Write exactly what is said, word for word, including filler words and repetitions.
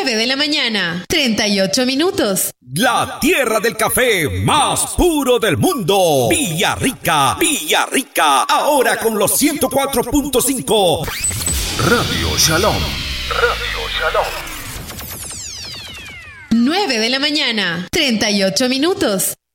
nueve de la mañana, treinta y ocho minutos. La tierra del café más puro del mundo. Villarrica, Villarrica. Ahora con los ciento cuatro punto cinco. Radio Shalom. Radio Shalom. nueve de la mañana, treinta y ocho minutos.